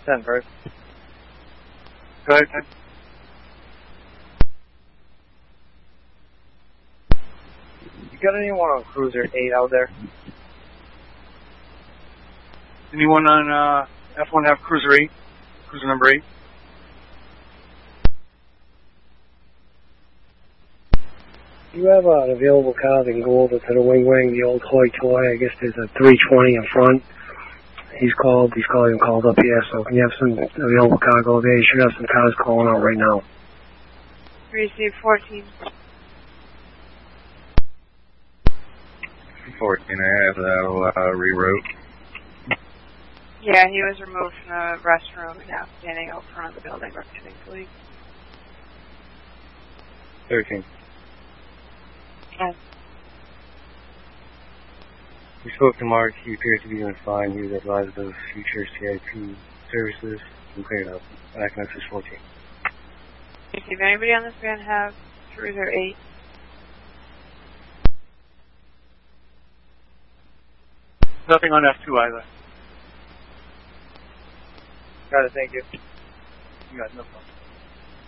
10 first. Go ahead, 10. You got anyone on Cruiser 8 out there? Anyone on F1 have Cruiser 8? Cruiser number 8? You have an available car that can go over to the wing, the old Hoy Toy. I guess there's a 320 in front. He's called up here, so can you have some available cargo there? You should have some cars calling out right now. Receive 14. 14, I have that reroute. Yeah, he was removed from the restroom and now standing out front of the building representing police. 13. Yes. We spoke to Mark. He appears to be doing fine. He was advised of future CIP services and cleared up. And I can message 14. If anybody on this van have Cruiser 8? Nothing on F2 either. Got it, thank you. You got no problem.